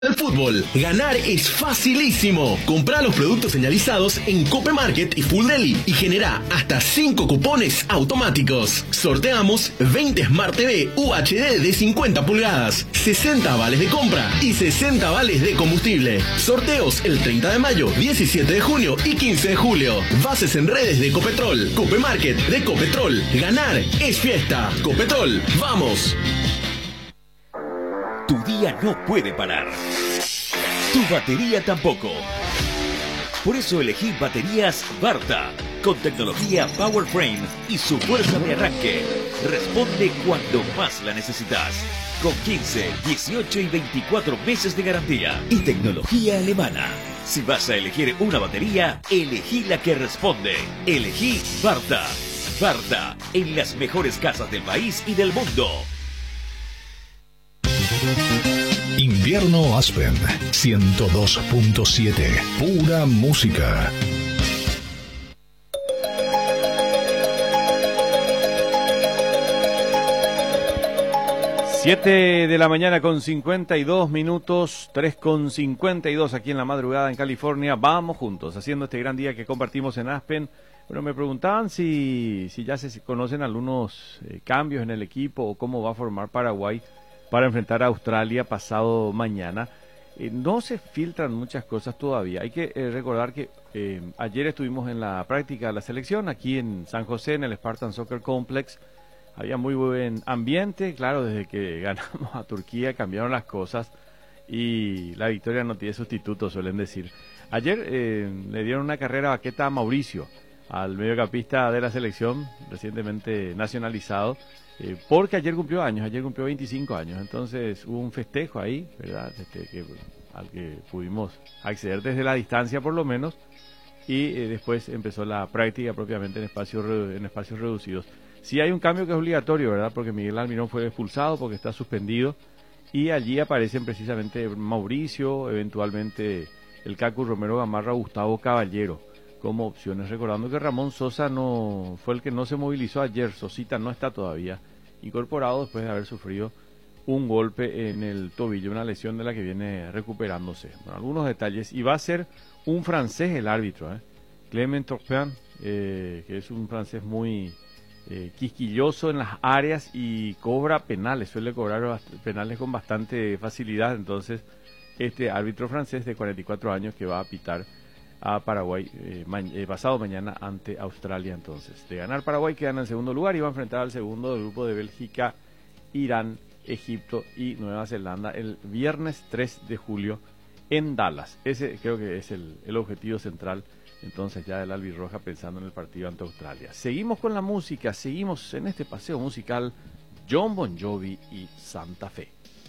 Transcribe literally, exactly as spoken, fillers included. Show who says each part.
Speaker 1: El fútbol, ganar es facilísimo. Comprá los productos señalizados en Cope Market y Full Deli y genera hasta cinco cupones automáticos. Sorteamos veinte Smart T V U H D de cincuenta pulgadas, sesenta vales de compra y sesenta vales de combustible. Sorteos el treinta de mayo, diecisiete de junio y quince de julio. Bases en redes de Copetrol. Cope Market de Copetrol. Ganar es fiesta. Copetrol, ¡vamos!
Speaker 2: Tu día no puede parar. Tu batería tampoco. Por eso elegí baterías Varta, con tecnología Power Frame y su fuerza de arranque. Responde cuando más la necesitas. Con quince, dieciocho y veinticuatro meses de garantía. Y tecnología alemana. Si vas a elegir una batería, elegí la que responde. Elegí Varta. Varta, en las mejores casas del país y del mundo.
Speaker 3: Invierno Aspen ciento dos punto siete, pura música.
Speaker 4: siete de la mañana con cincuenta y dos minutos, tres con cincuenta y dos aquí en la madrugada en California. Vamos juntos, haciendo este gran día que compartimos en Aspen. Bueno, me preguntaban si, si ya se conocen algunos eh, cambios en el equipo o cómo va a formar Paraguay para enfrentar a Australia pasado mañana. Eh, no se filtran muchas cosas todavía. Hay que eh, recordar que eh, ayer estuvimos en la práctica de la selección aquí en San José, en el Spartan Soccer Complex. Había muy buen ambiente, claro, desde que ganamos a Turquía cambiaron las cosas y la victoria no tiene sustituto, suelen decir. Ayer eh, le dieron una carrera baqueta a Mauricio, al mediocampista de la selección, recientemente nacionalizado, eh, porque ayer cumplió años, ayer cumplió veinticinco años, entonces hubo un festejo ahí, ¿verdad? Este, que, al que pudimos acceder desde la distancia por lo menos, y eh, después empezó la práctica propiamente en espacios, en espacios reducidos. Sí hay un cambio que es obligatorio, ¿verdad? Porque Miguel Almirón fue expulsado porque está suspendido, y allí aparecen precisamente Mauricio, eventualmente el Cacu Romero Gamarra, Gustavo Caballero como opciones, recordando que Ramón Sosa no fue el que no se movilizó ayer. Sosita no está todavía incorporado después de haber sufrido un golpe en el tobillo, una lesión de la que viene recuperándose. Bueno, algunos detalles, y va a ser un francés el árbitro, ¿eh? Clement Turpin, eh, que es un francés muy eh, quisquilloso en las áreas y cobra penales, suele cobrar penales con bastante facilidad. Entonces este árbitro francés de cuarenta y cuatro años que va a pitar a Paraguay eh, ma eh, pasado mañana ante Australia. Entonces, de ganar Paraguay quedan en segundo lugar y va a enfrentar al segundo del grupo de Bélgica, Irán, Egipto y Nueva Zelanda el viernes tres de julio en Dallas. Ese creo que es el, el objetivo central entonces ya del albirroja, pensando en el partido ante Australia. Seguimos con la música, seguimos en este paseo musical. Jon Bon Jovi y Santa Fe.